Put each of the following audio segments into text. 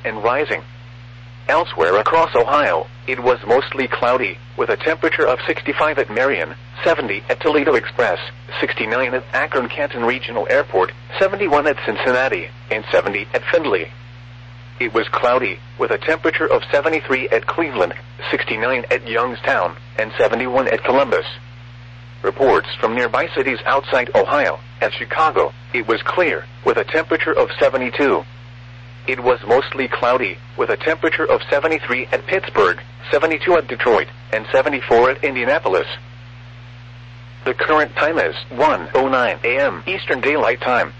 and rising. Elsewhere across Ohio, it was mostly cloudy, with a temperature of 65 at Marion, 70 at Toledo Express, 69 at Akron-Canton Regional Airport, 71 at Cincinnati, and 70 at Findlay. It was cloudy, with a temperature of 73 at Cleveland, 69 at Youngstown, and 71 at Columbus. Reports from nearby cities outside Ohio, at Chicago, it was clear, with a temperature of 72. It was mostly cloudy, with a temperature of 73 at Pittsburgh, 72 at Detroit, and 74 at Indianapolis. The current time is 1:09 a.m. Eastern Daylight Time.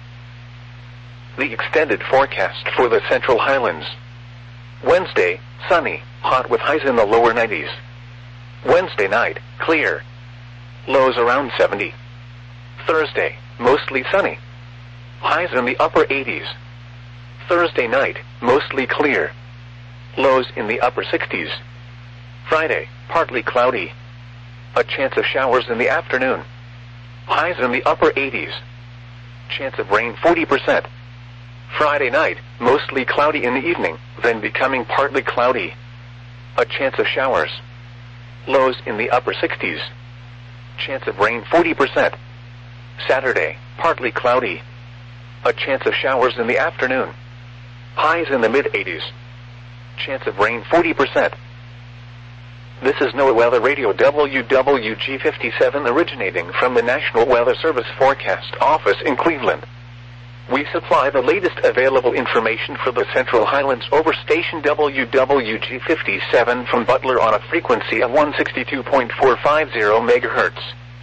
The extended forecast for the Central Highlands. Wednesday, sunny, hot with highs in the lower 90s. Wednesday night, clear. Lows around 70. Thursday, mostly sunny. Highs in the upper 80s. Thursday night, mostly clear. Lows in the upper 60s. Friday, partly cloudy. A chance of showers in the afternoon. Highs in the upper 80s. Chance of rain 40%. Friday night, mostly cloudy in the evening, then becoming partly cloudy. A chance of showers. Lows in the upper 60s. Chance of rain 40%. Saturday, partly cloudy. A chance of showers in the afternoon. Highs in the mid-80s. Chance of rain 40%. This is NOAA Weather Radio WWG57 originating from the National Weather Service Forecast Office in Cleveland. We supply the latest available information for the Central Highlands over station WWG57 from Butler on a frequency of 162.450 MHz.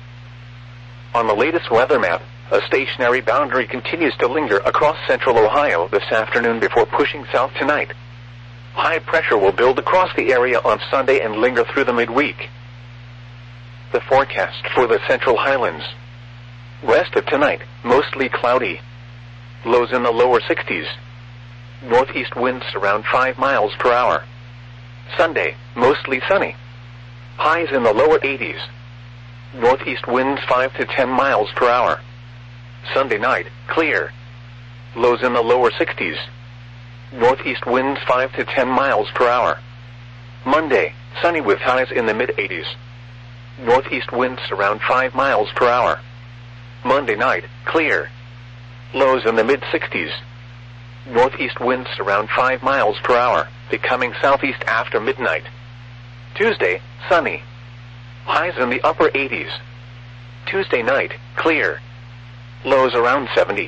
On the latest weather map, a stationary boundary continues to linger across central Ohio this afternoon before pushing south tonight. High pressure will build across the area on Sunday and linger through the midweek. The forecast for the Central Highlands. West of tonight, mostly cloudy. Lows in the lower 60s. Northeast winds around 5 miles per hour. Sunday, mostly sunny. Highs in the lower 80s. Northeast winds 5 to 10 miles per hour. Sunday night, clear. Lows in the lower 60s. Northeast winds 5 to 10 miles per hour. Monday, sunny with highs in the mid-80s. Northeast winds around 5 miles per hour. Monday night, clear. Lows in the mid-60s. Northeast winds around 5 miles per hour, becoming southeast after midnight. Tuesday, sunny. Highs in the upper 80s. Tuesday night, clear. Lows around 70.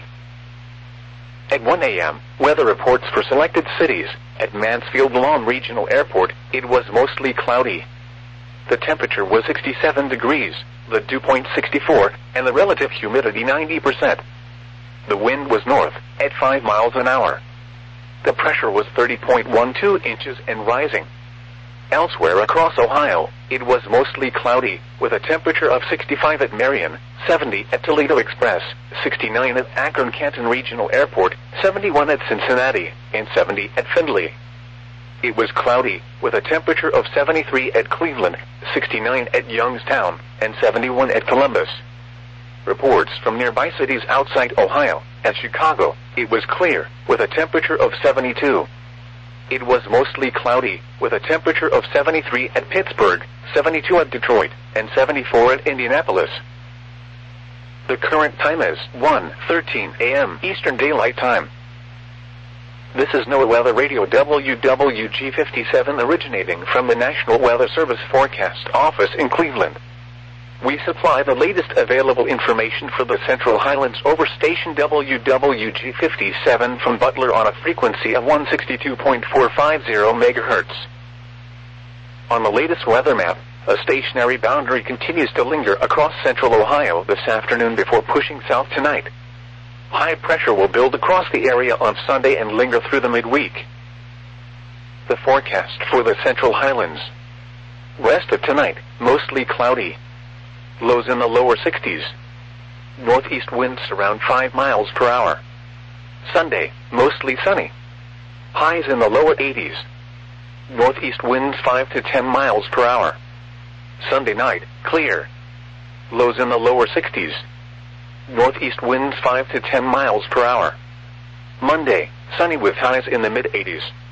At 1 a.m., weather reports for selected cities. At Mansfield-Lawn Regional Airport, it was mostly cloudy. The temperature was 67 degrees, the dew point 64, and the relative humidity 90%. The wind was north, at 5 miles an hour. The pressure was 30.12 inches and rising. Elsewhere across Ohio, it was mostly cloudy, with a temperature of 65 at Marion, 70 at Toledo Express, 69 at Akron-Canton Regional Airport, 71 at Cincinnati, and 70 at Findlay. It was cloudy, with a temperature of 73 at Cleveland, 69 at Youngstown, and 71 at Columbus. Reports from nearby cities outside Ohio, at Chicago, it was clear, with a temperature of 72. It was mostly cloudy, with a temperature of 73 at Pittsburgh, 72 at Detroit, and 74 at Indianapolis. The current time is 1:13 a.m. Eastern Daylight Time. This is NOAA Weather Radio WWG57 originating from the National Weather Service Forecast Office in Cleveland. We supply the latest available information for the Central Highlands over station WWG57 from Butler on a frequency of 162.450 MHz. On the latest weather map, a stationary boundary continues to linger across central Ohio this afternoon before pushing south tonight. High pressure will build across the area on Sunday and linger through the midweek. The forecast for the Central Highlands. West of tonight, mostly cloudy. Lows in the lower 60s. Northeast winds around 5 miles per hour. Sunday, mostly sunny. Highs in the lower 80s. Northeast winds 5 to 10 miles per hour. Sunday night, clear. Lows in the lower 60s. Northeast winds 5 to 10 miles per hour. Monday, sunny with highs in the mid-80s.